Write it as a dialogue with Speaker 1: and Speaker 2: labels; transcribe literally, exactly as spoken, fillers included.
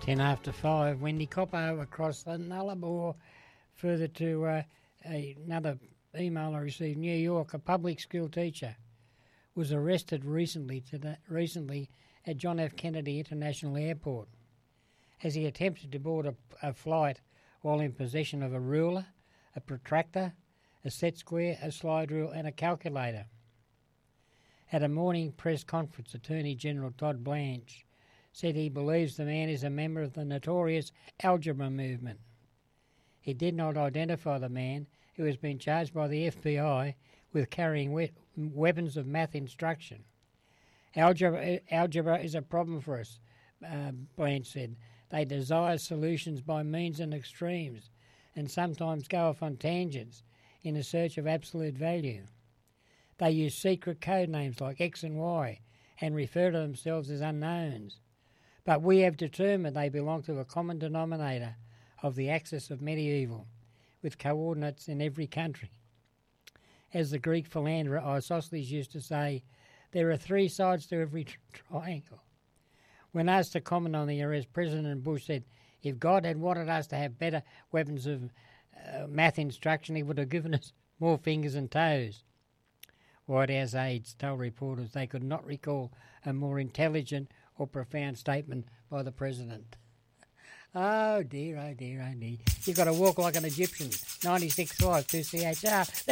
Speaker 1: Ten after five, Wendy Coppo across the Nullarbor. Further to uh, another email I received. New York, a public school teacher was arrested recently today, recently at John F. Kennedy International Airport as he attempted to board a, a flight while in possession of a ruler, a protractor, a set square, a slide rule and a calculator. At a morning press conference, Attorney General Todd Blanche said he believes the man is a member of the notorious algebra movement. He did not identify the man who has been charged by the F B I with carrying we- weapons of math instruction. Algebra, algebra is a problem for us, uh, Blanche said. They desire solutions by means and extremes and sometimes go off on tangents in a search of absolute value. They use secret code names like X and Y and refer to themselves as unknowns. But we have determined they belong to a common denominator of the axis of medieval, with coordinates in every country. As the Greek philanderer Isosceles used to say, there are three sides to every tr- triangle. When asked to comment on the arrest, President Bush said, if God had wanted us to have better weapons of uh, math instruction, he would have given us more fingers and toes. White House aides told reporters they could not recall a more intelligent or profound statement by the President. Oh dear, oh dear, oh dear. You've got to walk like an Egyptian. ninety-six point five two C H R.